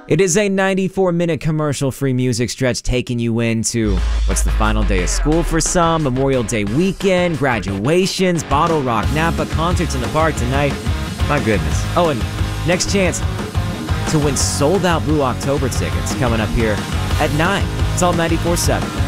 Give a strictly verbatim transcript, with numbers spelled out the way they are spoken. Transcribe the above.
It is a ninety-four minute commercial-free music stretch taking you into what's the final day of school for some, Memorial Day weekend, graduations, Bottle Rock, Napa, concerts in the park tonight. My goodness. Oh, and next chance to win sold-out Blue October tickets coming up here at nine. It's all ninety-four seven.